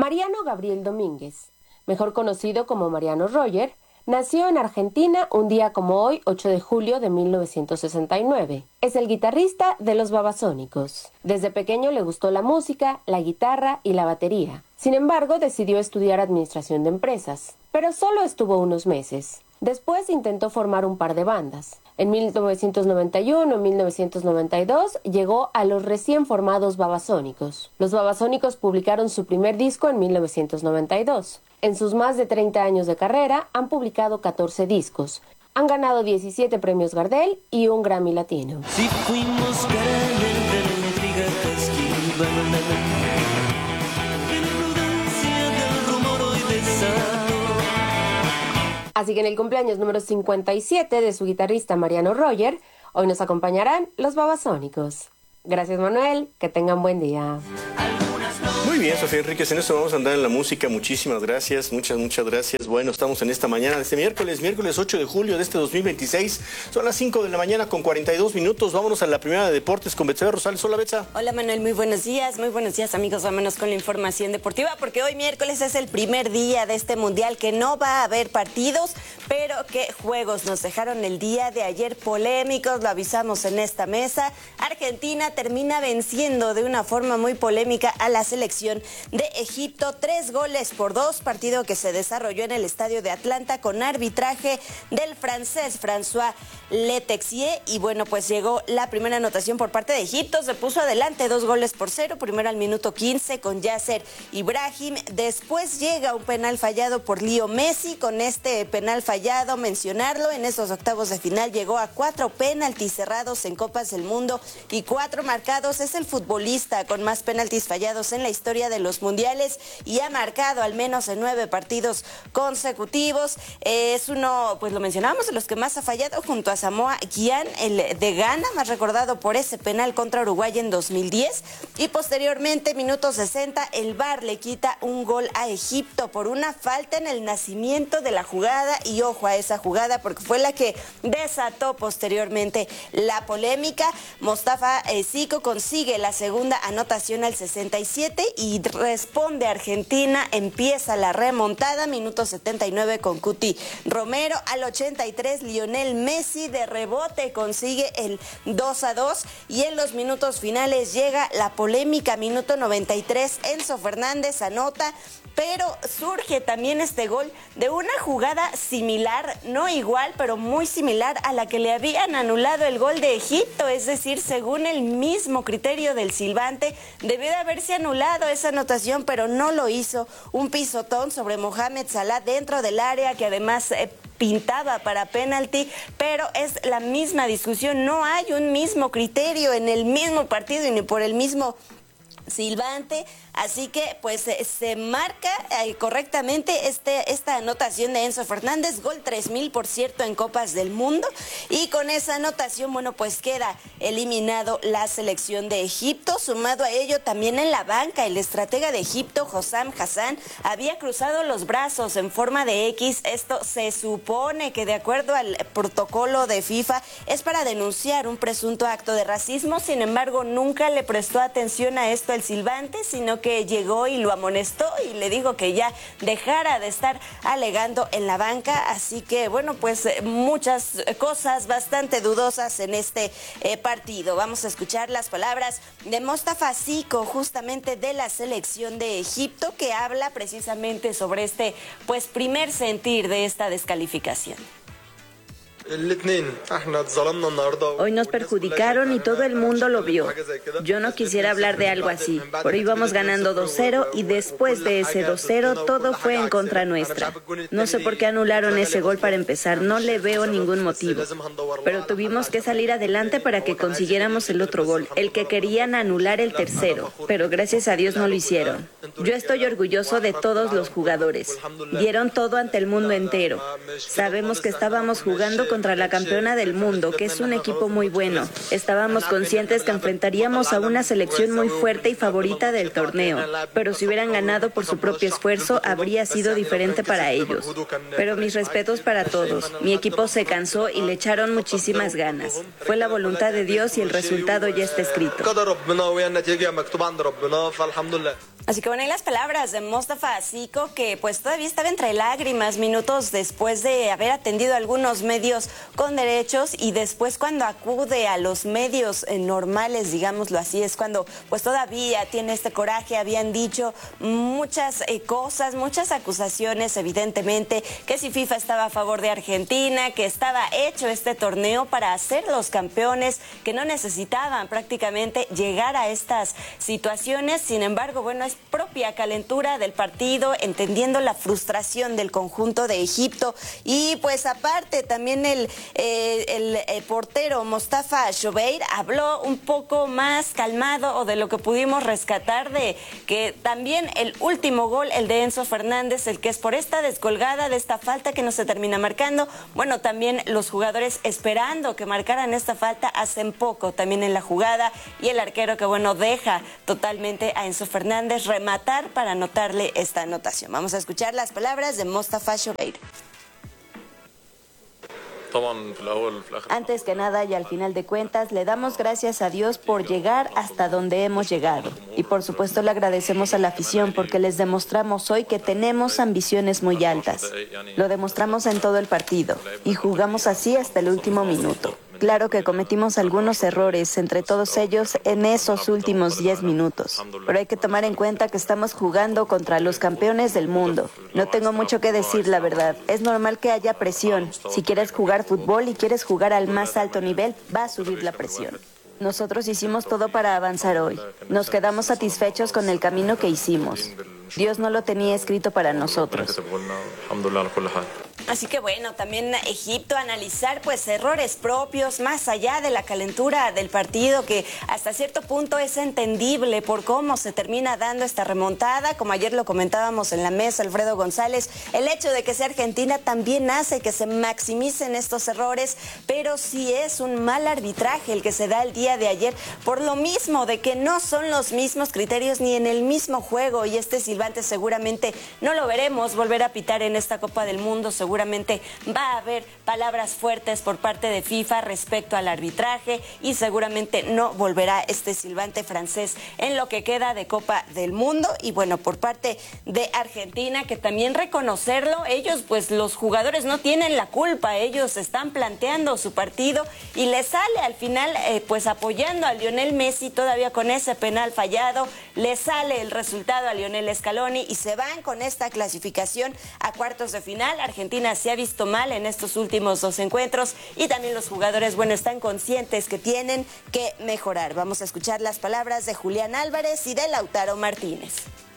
Mariano Gabriel Domínguez, mejor conocido como Mariano Roger, nació en Argentina un día como hoy, 8 de julio de 1969. Es el guitarrista de Los Babasónicos. Desde pequeño le gustó la música, la guitarra y la batería. Sin embargo, decidió estudiar administración de empresas, pero solo estuvo unos meses. Después intentó formar un par de bandas. En 1991 y 1992 llegó a los recién formados Babasónicos. Los Babasónicos publicaron su primer disco en 1992. En sus más de 30 años de carrera han publicado 14 discos. Han ganado 17 premios Gardel y un Grammy Latino. Si fuimos caramel de la intriga casquiva, en prudencia del rumor hoy desato. Así que en el cumpleaños número 57 de su guitarrista Mariano Roger, hoy nos acompañarán los Babasónicos. Gracias, Manuel, que tengan buen día. Muy bien, Sofía Enríquez, en eso vamos a andar en la música. Muchísimas gracias, muchas gracias. Bueno, estamos en esta mañana de este miércoles 8 de julio de este 2026. Son las 5 de la mañana con 42 minutos. Vámonos a la primera de deportes con Betsabe Rosales. Hola, Betsa. Hola, Manuel, muy buenos días, amigos. Vámonos con la información deportiva, porque hoy miércoles es el primer día de este mundial que no va a haber partidos, pero que juegos nos dejaron el día de ayer polémicos, lo avisamos en esta mesa. Argentina termina venciendo de una forma muy polémica a la selección de Egipto, 3-2, partido que se desarrolló en el estadio de Atlanta con arbitraje del francés François Letexier. Y bueno, pues llegó la primera anotación por parte de Egipto, se puso adelante 2-0, primero al minuto 15 con Yasser Ibrahim. Después llega un penal fallado por Leo Messi. Con este penal fallado, mencionarlo, en esos octavos de final llegó a 4 penaltis cerrados en Copas del Mundo y 4 marcados. Es el futbolista con más penaltis fallados en la historia de los mundiales y ha marcado al menos en 9 partidos consecutivos. Es uno, pues lo mencionábamos, de los que más ha fallado junto a Samoa Gyan, el de Ghana, más recordado por ese penal contra Uruguay en 2010. Y posteriormente, minuto 60, el VAR le quita un gol a Egipto por una falta en el nacimiento de la jugada. Y ojo a esa jugada, porque fue la que desató posteriormente la polémica. Mostafa Zico consigue la segunda anotación al 67 y responde Argentina, empieza la remontada, minuto 79 con Cuti Romero, al 83 Lionel Messi de rebote consigue el 2-2 y en los minutos finales llega la polémica, minuto 93 Enzo Fernández anota, pero surge también este gol de una jugada similar, no igual, pero muy similar a la que le habían anulado el gol de Egipto, es decir, según el mismo criterio del silbante, debió de haberse anulado esa anotación, pero no lo hizo. Un pisotón sobre Mohamed Salah dentro del área que además pintaba para penalti, pero es la misma discusión, no hay un mismo criterio en el mismo partido y ni por el mismo silbante, así que pues se marca correctamente esta anotación de Enzo Fernández, gol 3000 por cierto en Copas del Mundo, y con esa anotación, bueno, pues queda eliminado la selección de Egipto. Sumado a ello, también en la banca, el estratega de Egipto, Hossam Hassan, había cruzado los brazos en forma de X. Esto se supone que, de acuerdo al protocolo de FIFA, es para denunciar un presunto acto de racismo. Sin embargo, nunca le prestó atención a esto el silbante, sino que llegó y lo amonestó y le dijo que ya dejara de estar alegando en la banca. Así que bueno, pues muchas cosas bastante dudosas en este partido. Vamos a escuchar las palabras de Mostafa Zico, justamente de la selección de Egipto, que habla precisamente sobre este pues primer sentir de esta descalificación. Hoy nos perjudicaron y todo el mundo lo vio. Yo no quisiera hablar de algo así, pero íbamos ganando 2-0 y después de ese 2-0 todo fue en contra nuestra. No sé por qué anularon ese gol para empezar, no le veo ningún motivo. Pero tuvimos que salir adelante para que consiguiéramos el otro gol, el que querían anular el tercero, pero gracias a Dios no lo hicieron. Yo estoy orgulloso de todos los jugadores. Dieron todo ante el mundo entero. Sabemos que estábamos jugando contra la campeona del mundo, que es un equipo muy bueno. Estábamos conscientes que enfrentaríamos a una selección muy fuerte y favorita del torneo, pero si hubieran ganado por su propio esfuerzo, habría sido diferente para ellos. Pero mis respetos para todos. Mi equipo se cansó y le echaron muchísimas ganas. Fue la voluntad de Dios y el resultado ya está escrito. Así que bueno, y las palabras de Mostafa Siko, que pues todavía estaba entre lágrimas minutos después de haber atendido a algunos medios con derechos, y después cuando acude a los medios normales, digámoslo así, es cuando pues todavía tiene este coraje. Habían dicho muchas cosas, muchas acusaciones, evidentemente, que si FIFA estaba a favor de Argentina, que estaba hecho este torneo para hacer los campeones, que no necesitaban prácticamente llegar a estas situaciones. Sin embargo, bueno, es propia calentura del partido, entendiendo la frustración del conjunto de Egipto. Y pues aparte también el portero Mostafa Shobeir habló un poco más calmado, o de lo que pudimos rescatar, de que también el último gol, el de Enzo Fernández, el que es por esta descolgada, de esta falta que no se termina marcando, bueno, también los jugadores esperando que marcaran esta falta hacen poco también en la jugada, y el arquero que bueno, deja totalmente a Enzo Fernández rematar para anotarle esta anotación. Vamos a escuchar las palabras de Mostafa Shobeir. Antes que nada y al final de cuentas, le damos gracias a Dios por llegar hasta donde hemos llegado. Y por supuesto le agradecemos a la afición, porque les demostramos hoy que tenemos ambiciones muy altas. Lo demostramos en todo el partido y jugamos así hasta el último minuto. Claro que cometimos algunos errores, entre todos ellos en esos últimos 10 minutos. Pero hay que tomar en cuenta que estamos jugando contra los campeones del mundo. No tengo mucho que decir, la verdad. Es normal que haya presión. Si quieres jugar fútbol y quieres jugar al más alto nivel, va a subir la presión. Nosotros hicimos todo para avanzar hoy. Nos quedamos satisfechos con el camino que hicimos. Dios no lo tenía escrito para nosotros. Así que bueno, también Egipto analizar pues errores propios, más allá de la calentura del partido, que hasta cierto punto es entendible por cómo se termina dando esta remontada. Como ayer lo comentábamos en la mesa, Alfredo González, el hecho de que sea Argentina también hace que se maximicen estos errores, pero sí es un mal arbitraje el que se da el día de ayer, por lo mismo de que no son los mismos criterios ni en el mismo juego, y este silbante seguramente no lo veremos volver a pitar en esta Copa del Mundo. Seguramente va a haber palabras fuertes por parte de FIFA respecto al arbitraje, y seguramente no volverá este silbante francés en lo que queda de Copa del Mundo. Y bueno, por parte de Argentina, que también reconocerlo, ellos pues los jugadores no tienen la culpa, ellos están planteando su partido y les sale al final pues apoyando a Lionel Messi, todavía con ese penal fallado, le sale el resultado a Lionel Scaloni y se van con esta clasificación a cuartos de final. Argentina se ha visto mal en estos últimos 2 encuentros, y también los jugadores, bueno, están conscientes que tienen que mejorar. Vamos a escuchar las palabras de Julián Álvarez y de Lautaro Martínez.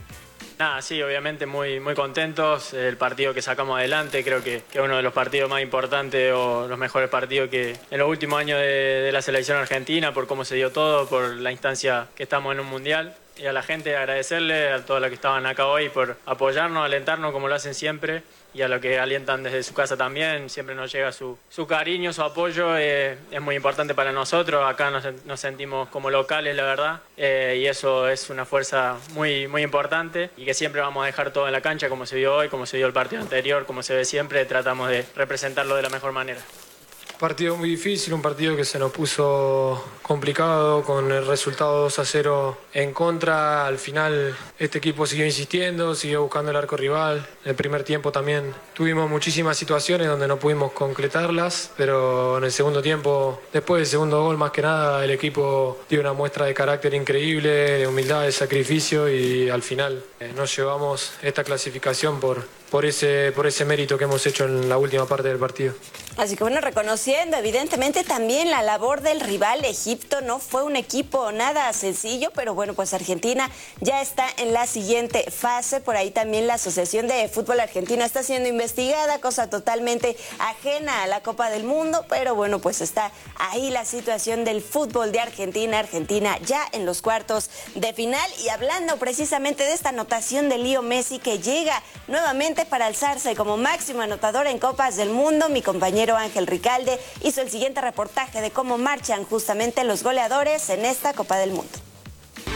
Sí, obviamente muy contentos. El partido que sacamos adelante creo que es uno de los partidos más importantes o los mejores partidos que en los últimos años de la selección argentina, por cómo se dio todo, por la instancia que estamos en un mundial. Y a la gente agradecerle, a todos los que estaban acá hoy, por apoyarnos, alentarnos como lo hacen siempre, y a los que alientan desde su casa también. Siempre nos llega su cariño, su apoyo, es muy importante para nosotros. Acá nos sentimos como locales, la verdad, y eso es una fuerza muy importante, y que siempre vamos a dejar todo en la cancha, como se vio hoy, como se vio el partido anterior, como se ve siempre. Tratamos de representarlo de la mejor manera. Partido muy difícil, un partido que se nos puso complicado con el resultado 2-0 en contra. Al final este equipo siguió insistiendo, siguió buscando el arco rival. En el primer tiempo también tuvimos muchísimas situaciones donde no pudimos concretarlas, pero en el segundo tiempo, después del segundo gol, más que nada, el equipo dio una muestra de carácter increíble, de humildad, de sacrificio, y al final nos llevamos esta clasificación por ese mérito que hemos hecho en la última parte del partido. Así que bueno, reconociendo evidentemente también la labor del rival, Egipto no fue un equipo nada sencillo, pero bueno, pues Argentina ya está en la siguiente fase. Por ahí también la Asociación de Fútbol Argentina está siendo investigada, cosa totalmente ajena a la Copa del Mundo, pero bueno, pues está ahí la situación del fútbol de Argentina. Argentina ya en los cuartos de final, y hablando precisamente de esta anotación de Leo Messi, que llega nuevamente para alzarse como máximo anotador en Copas del Mundo, mi compañero Ángel Ricalde hizo el siguiente reportaje de cómo marchan justamente los goleadores en esta Copa del Mundo.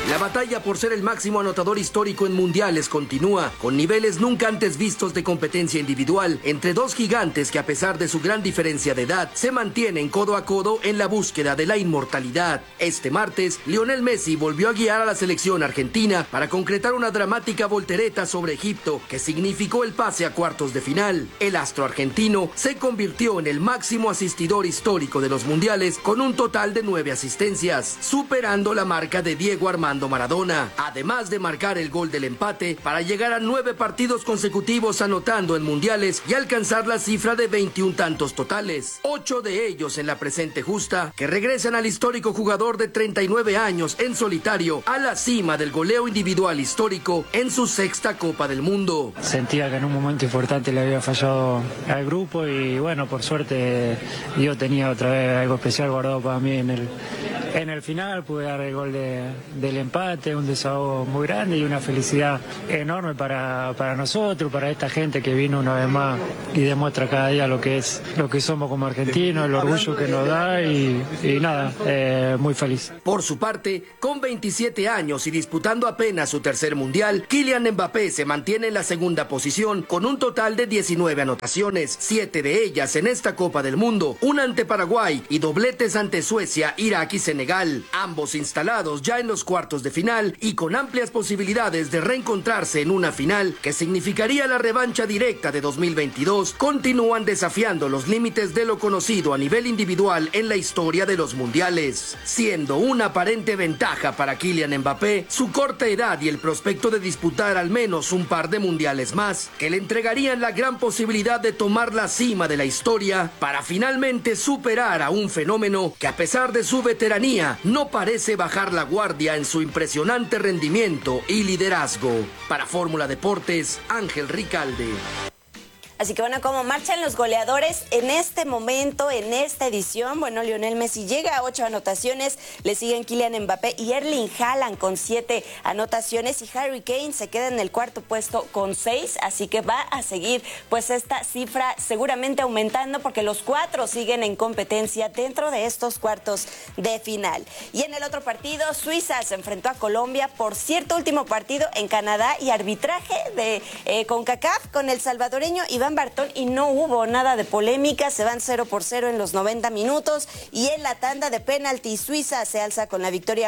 La batalla por ser el máximo anotador histórico en mundiales continúa, con niveles nunca antes vistos de competencia individual entre dos gigantes que, a pesar de su gran diferencia de edad, se mantienen codo a codo en la búsqueda de la inmortalidad. Este martes, Lionel Messi volvió a guiar a la selección argentina para concretar una dramática voltereta sobre Egipto que significó el pase a cuartos de final. El astro argentino se convirtió en el máximo asistidor histórico de los mundiales con un total de 9 asistencias, superando la marca de Diego Armando Maradona, además de marcar el gol del empate para llegar a 9 partidos consecutivos anotando en mundiales y alcanzar la cifra de 21 tantos totales, 8 de ellos en la presente justa, que regresan al histórico jugador de 39 años en solitario a la cima del goleo individual histórico en su 6ª Copa del Mundo. Sentía que en un momento importante le había fallado al grupo y bueno, por suerte yo tenía otra vez algo especial guardado para mí en el final. Pude dar el gol del empate, un desahogo muy grande y una felicidad enorme para nosotros, para esta gente que vino una vez más y demuestra cada día lo que somos como argentinos, el orgullo que nos da y nada, muy feliz. Por su parte, con 27 años y disputando apenas su tercer mundial, Kylian Mbappé se mantiene en la segunda posición con un total de 19 anotaciones, 7 de ellas en esta Copa del Mundo, una ante Paraguay y dobletes ante Suecia, Irak y Senegal, ambos instalados ya en los cuartos de final y con amplias posibilidades de reencontrarse en una final que significaría la revancha directa de 2022, continúan desafiando los límites de lo conocido a nivel individual en la historia de los mundiales, siendo una aparente ventaja para Kylian Mbappé su corta edad y el prospecto de disputar al menos un par de mundiales más, que le entregarían la gran posibilidad de tomar la cima de la historia para finalmente superar a un fenómeno que, a pesar de su veteranía, no parece bajar la guardia en su impresionante rendimiento y liderazgo. Para Fórmula Deportes, Ángel Ricalde. Así que bueno, como marchan los goleadores en este momento, en esta edición, bueno, Lionel Messi llega a 8 anotaciones, le siguen Kylian Mbappé y Erling Haaland con 7 anotaciones y Harry Kane se queda en el cuarto puesto con 6, así que va a seguir pues esta cifra seguramente aumentando porque los 4 siguen en competencia dentro de estos cuartos de final. Y en el otro partido, Suiza se enfrentó a Colombia, por cierto, último partido en Canadá y arbitraje de CONCACAF con el salvadoreño Iván Bartón y no hubo nada de polémica, se van 0-0 en los 90 minutos y en la tanda de penalti Suiza se alza con la victoria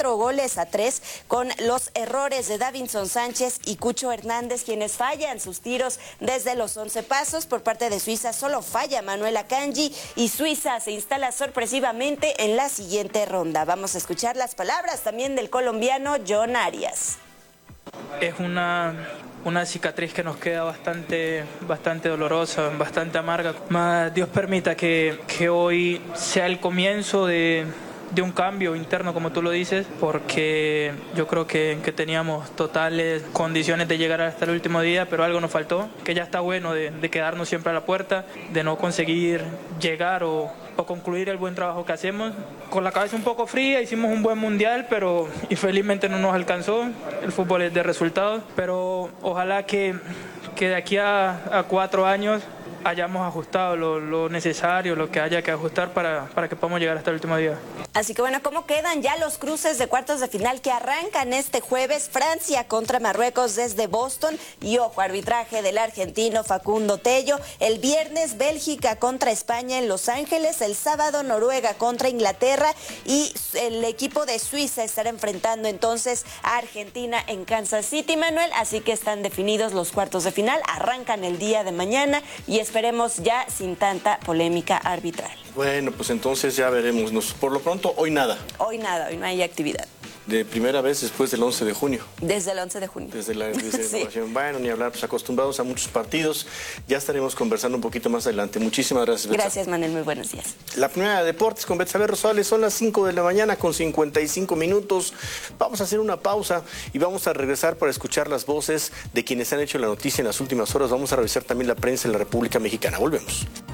4-3 con los errores de Davinson Sánchez y Cucho Hernández, quienes fallan sus tiros desde los 11 pasos. Por parte de Suiza solo falla Manuel Akanji y Suiza se instala sorpresivamente en la siguiente ronda. Vamos a escuchar las palabras también del colombiano John Arias. Es una cicatriz que nos queda bastante dolorosa, bastante amarga. Dios permita que hoy sea el comienzo de un cambio interno, como tú lo dices, porque yo creo que teníamos totales condiciones de llegar hasta el último día, pero algo nos faltó, que ya está bueno de quedarnos siempre a la puerta, de no conseguir llegar o concluir el buen trabajo que hacemos. Con la cabeza un poco fría, hicimos un buen mundial, pero infelizmente no nos alcanzó. El fútbol es de resultados, pero ojalá que de aquí a 4 años hayamos ajustado lo necesario, lo que haya que ajustar para que podamos llegar hasta el último día. Así que bueno, ¿cómo quedan ya los cruces de cuartos de final que arrancan este jueves? Francia contra Marruecos desde Boston y ojo, arbitraje del argentino Facundo Tello. El viernes Bélgica contra España en Los Ángeles, el sábado Noruega contra Inglaterra y el equipo de Suiza estará enfrentando entonces a Argentina en Kansas City, Manuel. Así que están definidos los cuartos de final, arrancan el día de mañana y esperemos ya sin tanta polémica arbitral. Bueno, pues entonces ya veremos. Por lo pronto, hoy nada. Hoy nada, hoy no hay actividad. De primera vez después del 11 de junio. Desde el 11 de junio. Desde la Sí. innovación. Bueno, ni hablar, pues acostumbrados a muchos partidos. Ya estaremos conversando un poquito más adelante. Muchísimas gracias, Betsa. Gracias, Manuel. Muy buenos días. La primera de deportes con Betsabe Rosales son las 5 de la mañana con 55 minutos. Vamos a hacer una pausa y vamos a regresar para escuchar las voces de quienes han hecho la noticia en las últimas horas. Vamos a revisar también la prensa en la República Mexicana. Volvemos.